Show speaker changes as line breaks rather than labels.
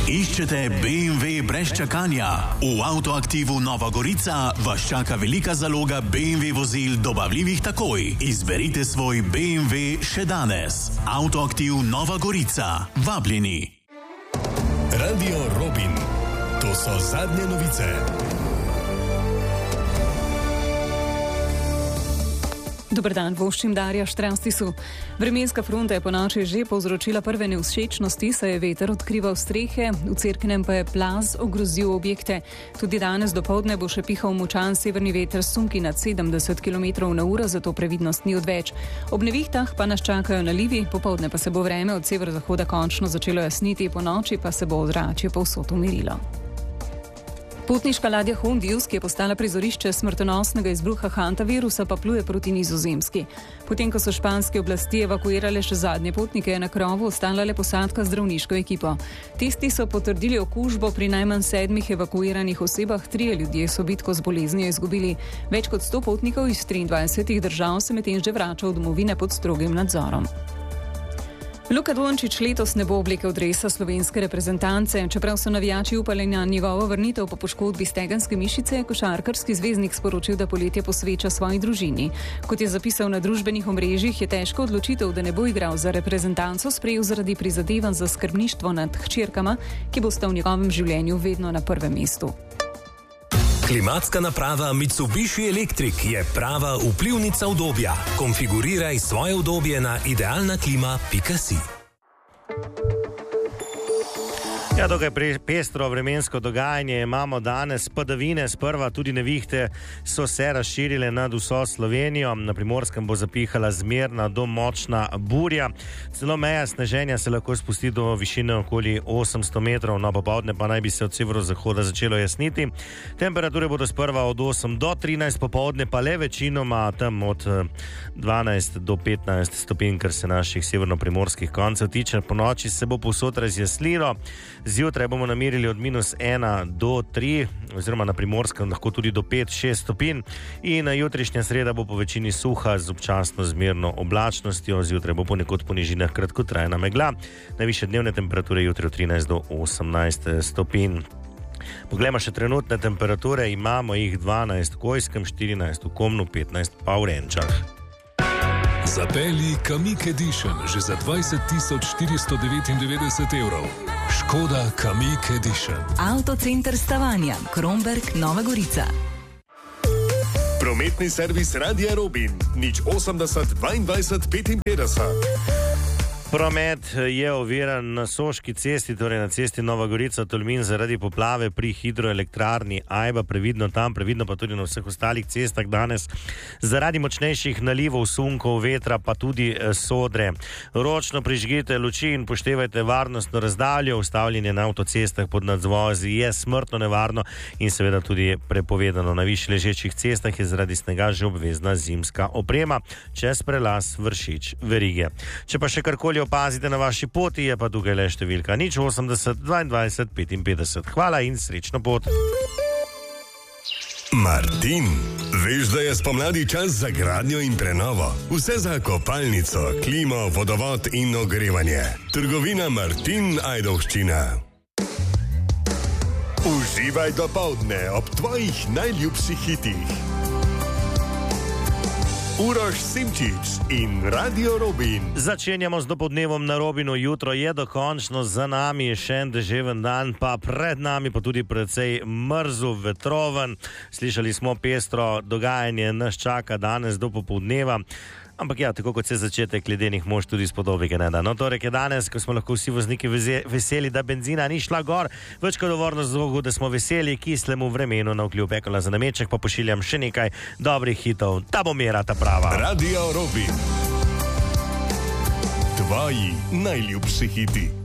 Iščete BMW brez čakanja? V Avtoaktivu Nova Gorica vas čaka velika zaloga BMW vozil dobavljivih takoj. Izberite svoj BMW še danes. Avtoaktiv Nova Gorica. Vabljeni.
Radio Robin. To so zadnje novice.
Dober dan, voščim Darja Štranstisu. Vremenska fronta je ponoči že povzročila prve nevšečnosti, saj je veter odkrival strehe, v Cerknem pa je plaz ogrozil objekte. Tudi danes dopoldne bo še pihal močan severni veter s sunki nad 70 km/h, zato previdnost ni odveč. Ob nevihtah pa nas čakajo nalivi, popoldne pa se bo vreme od severozahoda končno začelo jasniti, po noči pa se bo ozračje povsod umirilo. Potniška ladja Hondius, ki je postala prizorišče smrtonosnega izbruha hantavirusa, pa pluje proti Nizozemski. Potem, ko so španske oblasti evakuirale še zadnje potnike, je na krovu ostala le posadka z zdravniško ekipo. Testi so potrdili okužbo pri najmanj 7 evakuiranih osebah, 3 ljudje so bitko z boleznijo izgubili. Več kot 100 potnikov iz 23 držav se medtem že vrača v domovine pod strogim nadzorom. Luka Dončić letos ne bo oblekel dresa slovenske reprezentance. Čeprav so navijači upali na njegovo vrnitev po poškodbi stegenske mišice, je košarkarski zvezdnik sporočil, da poletje posveča svoji družini. Kot je zapisal na družbenih omrežjih, je težko odločitev, da ne bo igral za reprezentanco, sprejel zaradi prizadevanj za skrbništvo nad hčerkama, ki bosta v njegovem življenju vedno na prvem mestu.
Klimatska naprava Mitsubishi Electric je prava vplivnica udobja. Konfiguriraj svoje udobje na idealnaklima.si.
Ja, dokaj pestro vremensko dogajanje imamo danes. Padavine, sprva tudi nevihte, so se razširile nad vso Slovenijo. Na Primorskem bo zapihala zmerna do močna burja. Celo meja sneženja se lahko spusti do višine okoli 800 metrov, no popoldne pa naj bi se od severozahoda začelo jasniti. Temperature bodo sprva od 8 do 13, popoldne pa le večinoma tam od 12 do 15 stopinj, kar se naših severno-primorskih koncev tiče. Po noči se bo povsod razjasnilo. Zjutraj bomo namerili od -1 do 3, oziroma na Primorskem lahko tudi do 5-6 stopinj. In jutrišnja sreda bo po večini suha z občasno zmerno oblačnostjo. Zjutraj bo ponekod po nižinah kratkotrajna megla. Najvišje dnevne temperature jutri od 13 do 18 stopinj. Poglejmo še trenutne temperature. Imamo jih 12 v Kojskem, 14 v Komnu, 15 pa v Renčah.
Zapelji Kamiq Edition že za 20.499 evrov. Škoda Kamiq Edition.
Avtocenter Stavanja, Kromberk, Nova Gorica.
Prometni servis Radia Robin, 080 22 55.
Promet je oviran na Soški cesti, torej na cesti Nova Gorica-Tolmin zaradi poplave pri hidroelektrarni Ajba. Previdno tam, previdno pa tudi na vseh ostalih cestah danes. Zaradi močnejših nalivov, sunkov, vetra pa tudi sodre. Ročno prižgite luči in poštevajte varnostno razdaljo. Ustavljanje na avtocestah pod nadzvozi je smrtno nevarno in seveda tudi prepovedano. Na višje ležečih cestah je zaradi snega že obvezna zimska oprema. Čez prelaz Vršič-Verige. Če pa še karkoli opazite na vaši poti, je pa tukaj le številka 080 22 55. Hvala in srečno pot.
Martin, veš, da je spomladi čas za gradnjo in prenovo? Vse za kopalnico, klimo, vodovod in ogrevanje. Trgovina Martin Ajdovščina. Uživaj dopoldne ob tvojih najljubših hitih. Uroš Simčič in Radio Robin.
Začenjamo z dopoldnevom na Robinu. Jutro je dokončno za nami, še en deževen dan, pa pred nami pa tudi precej mrzu, vetroven. Slišali smo pestro dogajanje, nas čaka danes do popoldneva. Ampak ja, tako kot se začetek ledenih mož tudi spodobi, ne da. No, torej je danes, ko smo lahko vsi vozniki veseli, da benzina ni šla gor, več kot dovolj razlogov, da smo veseli kislemu vremenu navkljub. Pekola za nameček pa pošiljam še nekaj dobrih hitov. Ta bo mera ta prava.
Radio Robin. Tvoji najljubši hiti.